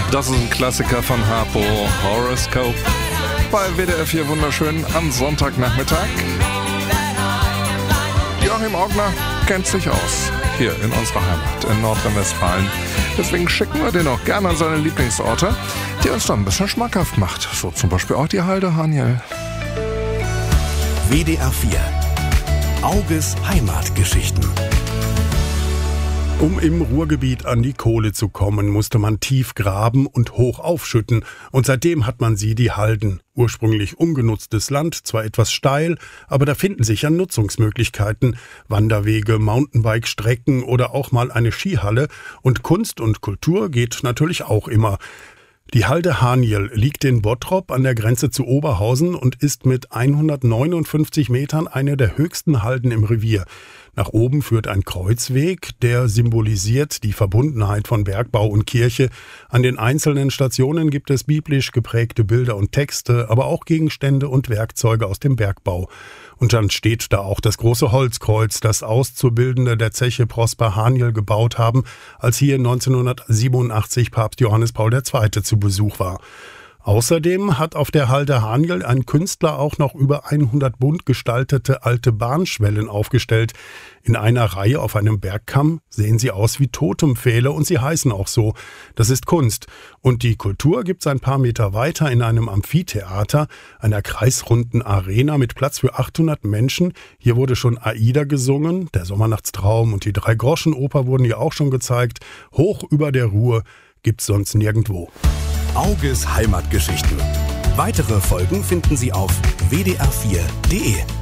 Das ist ein Klassiker von Harpo, Horoscope. Bei WDR 4 wunderschön am Sonntagnachmittag. Joachim Augner kennt sich aus, hier in unserer Heimat, in Nordrhein-Westfalen. Deswegen schicken wir den auch gerne an seine Lieblingsorte, die uns dann ein bisschen schmackhaft macht. So zum Beispiel auch die Halde Haniel. WDR 4. Auges Heimatgeschichten. Um im Ruhrgebiet an die Kohle zu kommen, musste man tief graben und hoch aufschütten. Und seitdem hat man sie, die Halden. Ursprünglich ungenutztes Land, zwar etwas steil, aber da finden sich ja Nutzungsmöglichkeiten. Wanderwege, Mountainbike-Strecken oder auch mal eine Skihalle. Und Kunst und Kultur geht natürlich auch immer. Die Halde Haniel liegt in Bottrop an der Grenze zu Oberhausen und ist mit 159 Metern eine der höchsten Halden im Revier. Nach oben führt ein Kreuzweg, der symbolisiert die Verbundenheit von Bergbau und Kirche. An den einzelnen Stationen gibt es biblisch geprägte Bilder und Texte, aber auch Gegenstände und Werkzeuge aus dem Bergbau. Und dann steht da auch das große Holzkreuz, das Auszubildende der Zeche Prosper Haniel gebaut haben, als hier 1987 Papst Johannes Paul II. Zu Besuch war. Außerdem hat auf der Halde Haniel ein Künstler auch noch über 100 bunt gestaltete alte Bahnschwellen aufgestellt. In einer Reihe auf einem Bergkamm sehen sie aus wie Totempfähle und sie heißen auch so. Das ist Kunst. Und die Kultur gibt's ein paar Meter weiter in einem Amphitheater, einer kreisrunden Arena mit Platz für 800 Menschen. Hier wurde schon Aida gesungen, der Sommernachtstraum und die Drei-Groschen-Oper wurden hier auch schon gezeigt. Hoch über der Ruhr gibt's sonst nirgendwo. Auges Heimatgeschichten. Weitere Folgen finden Sie auf wdr4.de.